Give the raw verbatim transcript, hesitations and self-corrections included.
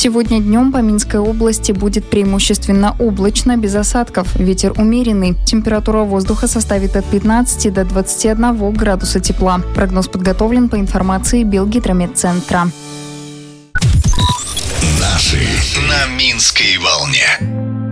Сегодня днем по Минской области будет преимущественно облачно, без осадков. Ветер умеренный. Температура воздуха составит от пятнадцати до двадцати одного градуса тепла. Прогноз подготовлен по информации Белгидрометцентра. Наши на Минской волне.